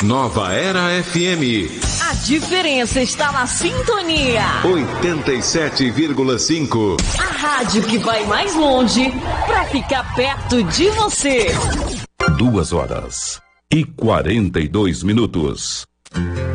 Nova Era FM. A diferença está na sintonia. 87,5. A rádio que vai mais longe para ficar perto de você. 2 horas e 42 minutos.